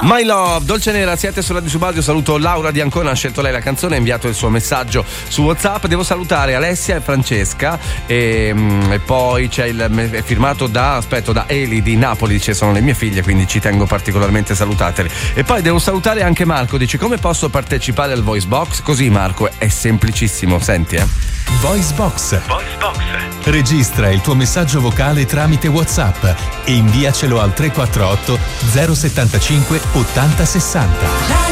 My Love, Dolce Nera, siete su Radio Subadio. Saluto Laura di Ancona, ha scelto lei la canzone, ha inviato il suo messaggio su WhatsApp. Devo salutare Alessia e Francesca e poi c'è è firmato da Eli di Napoli, dice sono le mie figlie, quindi ci tengo particolarmente a salutarle. E poi devo salutare anche Marco, dice come posso partecipare al Voice Box? Così Marco, è semplicissimo, senti Voice Box. Registra il tuo messaggio vocale tramite WhatsApp e inviacelo al 348 075 80 60.